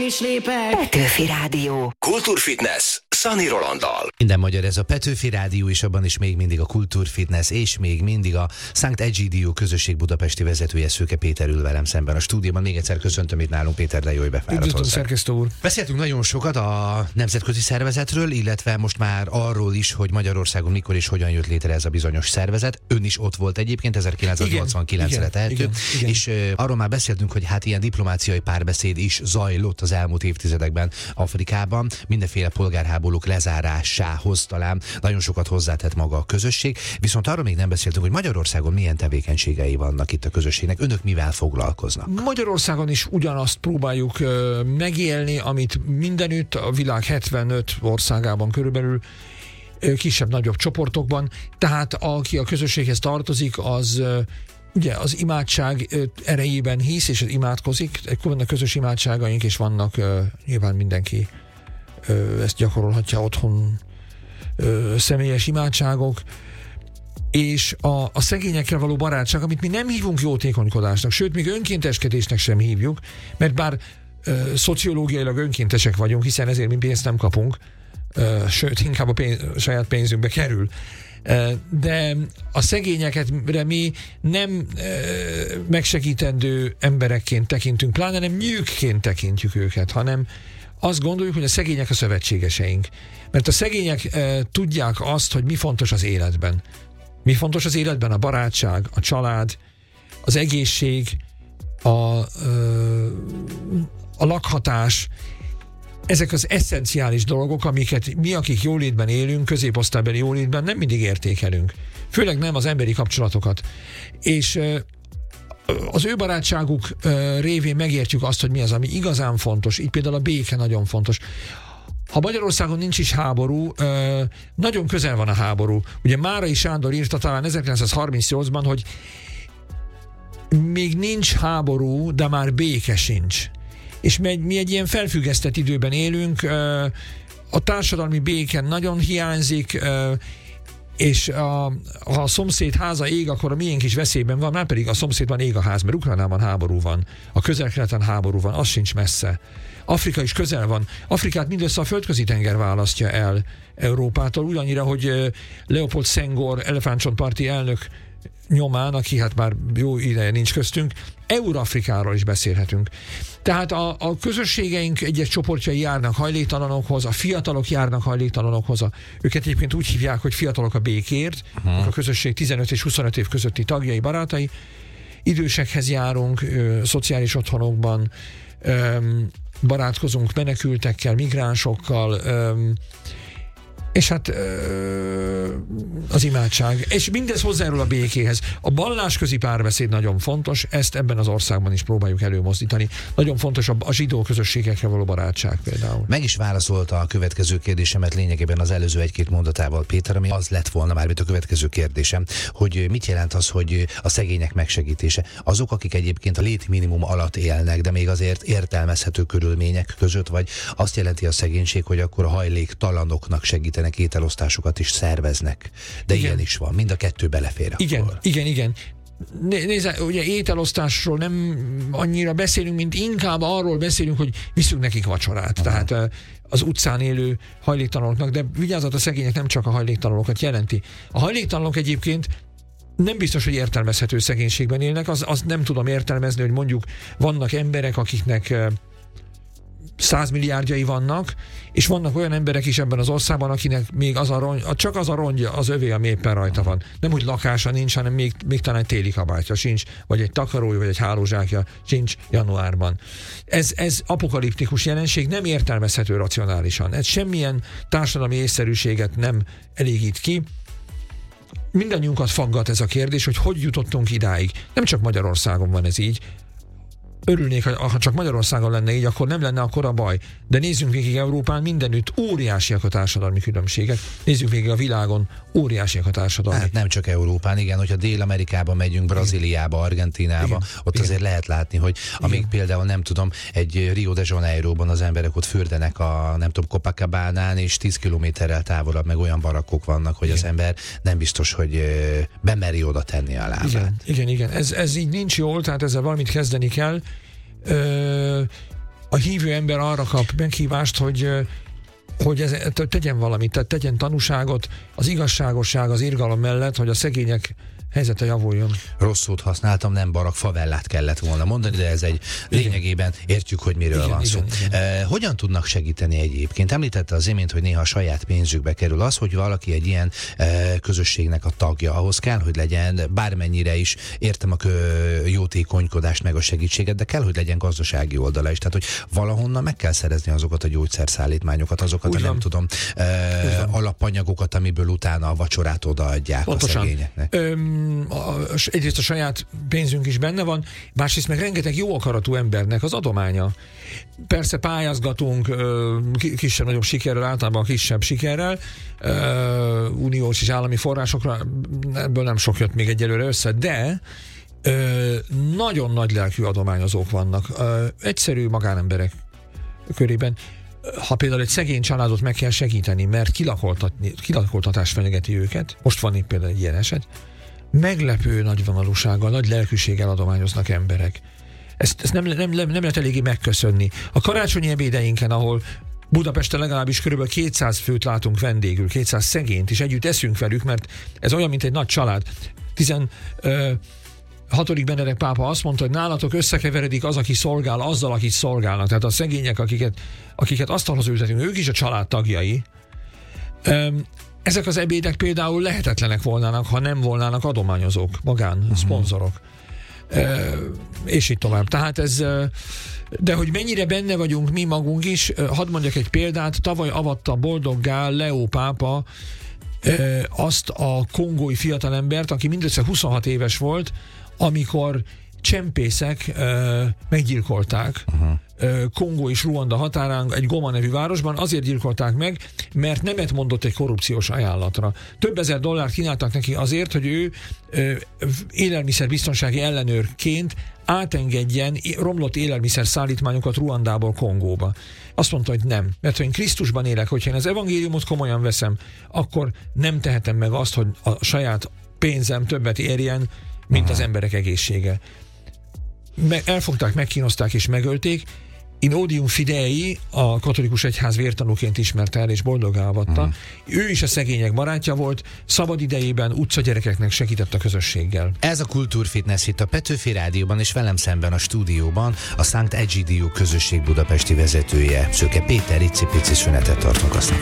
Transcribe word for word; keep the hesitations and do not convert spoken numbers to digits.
is lépek. Petőfi Rádió. Kultúrfitness Szani Rolanddal. Minden magyar, ez a Petőfi Rádió, és abban is még mindig a Kultúrfitness, és még mindig a Sankt Egidio közösség budapesti vezetője, Szőke Péter ül velem szemben a stúdióban. Még egyszer köszöntöm itt nálunk, Péter, de jó, hogy befáradt hozzá. szerkesztő úr. Beszéltünk nagyon sokat a nemzetközi szervezetről, illetve most már arról is, hogy Magyarországon mikor és hogyan jött létre ez a bizonyos szervezet. Ön is ott volt egyébként, ezerkilencszáznyolcvankilencre tehető, és uh, arról már beszéltünk, hogy hát ilyen diplomáciai párbeszéd is zajlott az elmúlt évtizedekben Afrikában, mindenféle polgárháborúk lezárásához talán nagyon sokat hozzátett maga a közösség, viszont arról még nem beszéltünk, hogy Magyarországon milyen tevékenységei vannak itt a közösségnek, önök mivel foglalkoznak? Magyarországon is ugyanazt próbáljuk uh, megélni, amit mindenütt a világ hetvenöt országában körülbelül, uh, kisebb-nagyobb csoportokban, tehát aki a közösséghez tartozik, az uh, ugye az imádság uh, erejében hisz, és imádkozik, vannak közös imádságaink, és vannak uh, nyilván mindenki uh, ezt gyakorolhatja otthon, uh, személyes imádságok, és a, a szegényekre való barátság, amit mi nem hívunk jótékonykodásnak, sőt, még önkénteskedésnek sem hívjuk, mert bár ö, szociológiailag önkéntesek vagyunk, hiszen ezért mi pénzt nem kapunk, ö, sőt, inkább a pénz, saját pénzünkbe kerül. Ö, de a szegényeket mi nem ö, megsegítendő emberekként tekintünk, pláne nem nyűgként tekintjük őket, hanem azt gondoljuk, hogy a szegények a szövetségeseink. Mert a szegények ö, tudják azt, hogy mi fontos az életben. Mi fontos az életben? A barátság, a család, az egészség, a, a lakhatás. Ezek az eszenciális dolgok, amiket mi, akik jólétben élünk, középosztálybeli jólétben nem mindig értékelünk. Főleg nem az emberi kapcsolatokat. És az ő barátságuk révén megértjük azt, hogy mi az, ami igazán fontos. Így például a béke nagyon fontos. Ha Magyarországon nincs is háború, nagyon közel van a háború. Ugye Márai Sándor írta talán ezerkilencszázharmincnyolcban, hogy még nincs háború, de már béke sincs. És mi egy ilyen felfüggesztett időben élünk, a társadalmi béke nagyon hiányzik, és a, ha a szomszéd háza ég, akkor a miénk is veszélyben van, már pedig a szomszédban ég a ház, mert Ukrajnában háború van, a Közel-Keleten háború van, az sincs messze. Afrika is közel van. Afrikát mindössze a földközi tenger választja el Európától, ugyannyira, hogy Leopold Senghor, elefántcsontparti elnök nyomán, aki hát már jó ideje nincs köztünk, Eurafrikáról is beszélhetünk. Tehát a, a közösségeink egyes csoportjai járnak hajléktalanokhoz, a fiatalok járnak hajléktalanokhoz, a, őket egyébként úgy hívják, hogy fiatalok a békért, uh-huh. a közösség tizenöt és huszonöt év közötti tagjai, barátai, idősekhez járunk, ö, szociális otthonokban, ö, barátkozunk menekültekkel, migránsokkal, ö, és hát ö, az imádság. És mindez hozzájárul a békéhez. A vallásközi párbeszéd nagyon fontos, ezt ebben az országban is próbáljuk előmozdítani. Nagyon fontos a, a zsidó közösségekre való barátság például. Meg is válaszolta a következő kérdésemet lényegében az előző egy-két mondatával, Péter, ami az lett volna már, mint a következő kérdésem, hogy mit jelent az, hogy a szegények megsegítése. Azok, akik egyébként a létminimum alatt élnek, de még azért értelmezhető körülmények között, vagy azt jelenti a szegénység, hogy akkor a hajléktalanoknak segít ételosztásokat is szerveznek. De igen. Ilyen is van. Mind a kettő belefér. Igen, akkor. igen, igen. Nézd, ugye ételosztásról nem annyira beszélünk, mint inkább arról beszélünk, hogy viszünk nekik vacsorát. Aha. Tehát az utcán élő hajléktalanoknak, de vigyázzat, a szegények nem csak a hajléktalanokat jelenti. A hajléktalanok egyébként nem biztos, hogy értelmezhető szegénységben élnek, az, az nem tudom értelmezni, hogy mondjuk vannak emberek, akiknek százmilliárdjai vannak, és vannak olyan emberek is ebben az országban, akinek még az a rongy, csak az a rongyja, az övé, ami éppen rajta van. Nem, hogy lakása nincs, hanem még, még talán egy téli kabátja sincs, vagy egy takarója, vagy egy hálózsákja sincs januárban. Ez, ez apokaliptikus jelenség, nem értelmezhető racionálisan. Ez semmilyen társadalmi észszerűséget nem elégít ki. Mindannyiunkat faggat ez a kérdés, hogy hogy jutottunk idáig. Nem csak Magyarországon van ez így. Örülnék, ha csak Magyarországon lenne így, akkor nem lenne akkora baj. De nézzünk végig Európán, mindenütt óriásiak a társadalmi különbségek. Nézzük végig a világon, óriásiak a társadalmi. Hát nem csak Európán, igen, hogyha Dél-Amerikába megyünk, Brazíliába, Argentínába, igen. ott igen. azért lehet látni, hogy amíg igen. például nem tudom, egy Rio de Janeiroban az emberek ott fürdenek a nem tudom, Copacabánán, és tíz kilométerrel távolabb meg olyan barakkok vannak, hogy igen. az ember nem biztos, hogy bemeri oda tenni a lábát. Igen, igen, igen. Ez, ez így nincs jól, tehát ezzel valamit kezdeni kell. Ö, a hívő ember arra kap meghívást, hogy hogy ez, tegyen valamit, tehát tegyen tanúságot az igazságosság, az irgalom mellett, hogy a szegények helyzete javuljon. Rossz szót használtam, nem barak favellát kellett volna mondani, de ez egy lényegében értjük, hogy miről igen, van szó. Igen, igen. Eh, hogyan tudnak segíteni egyébként? Említette az imént, hogy néha a saját pénzükbe kerül az, hogy valaki egy ilyen eh, közösségnek a tagja. Ahhoz kell, hogy legyen, bármennyire is értem a kö- jótékonykodást meg a segítséget, de kell, hogy legyen gazdasági oldala is. Tehát, hogy valahonnan meg kell szerezni azokat a gyógyszerszállítmányokat, azokat Úgy a nem van. tudom, eh, alapanyagokat, amiből utána a vacsorát odaadják Pontosan. a szegényeknek. Öm, a, egyrészt a saját pénzünk is benne van, másrészt meg rengeteg jó akaratú embernek az adománya. Persze pályázgatunk kisebb-nagyobb sikerrel, általában kisebb sikerrel, ö, uniós és állami forrásokra, ebből nem sok jött még egyelőre össze, de ö, nagyon nagy lelkű adományozók vannak. Ö, egyszerű magánemberek körében. Ha például egy szegény családot meg kell segíteni, mert kilakoltatni, kilakoltatás fenyegeti őket, most van itt például egy ilyen eset, meglepő nagyvonalúsággal, nagy lelkűséggel adományoznak emberek. Ezt, ezt nem, nem, nem, nem lehet eléggé megköszönni. A karácsonyi ebédeinken, ahol Budapesten legalábbis kb. kétszáz főt látunk vendégül, kétszáz szegényt, és együtt eszünk velük, mert ez olyan, mint egy nagy család. tizenhatodik Benedek pápa azt mondta, hogy nálatok összekeveredik az, aki szolgál, azzal, akit szolgálnak. Tehát a szegények, akiket, akiket asztalhoz ültetünk, ők is a család tagjai. Ezek az ebédek például lehetetlenek volnának, ha nem volnának adományozók, magán, uh-huh. szponzorok. E, és így tovább. Tehát ez, de hogy mennyire benne vagyunk mi magunk is, hadd mondjak egy példát, tavaly avatta boldoggá Leó pápa e, azt a kongói fiatalembert, aki mindössze huszonhat éves volt, amikor csempészek e, meggyilkolták uh-huh. Kongó és Ruanda határán egy Goma nevű városban, azért gyilkolták meg, mert nemet mondott egy korrupciós ajánlatra. Több ezer dollárt kínáltak neki azért, hogy ő élelmiszerbiztonsági ellenőrként átengedjen romlott élelmiszer szállítmányokat Ruandából Kongóba. Azt mondta, hogy nem, mert ha én Krisztusban élek, hogyha én az evangéliumot komolyan veszem, akkor nem tehetem meg azt, hogy a saját pénzem többet érjen, mint Aha. az emberek egészsége. Me- elfogták, megkínozták és megölték. In odium fidei, a katolikus egyház vértanúként ismerte el és boldoggá avatta. Mm. Ő is a szegények barátja volt, szabad idejében utcagyerekeknek segített a közösséggel. Ez a Kultúrfitness itt a Petőfi Rádióban, és velem szemben a stúdióban a Szent Egidiu közösség budapesti vezetője, Szőke Péter. Icipici szünetet tartunk, aztán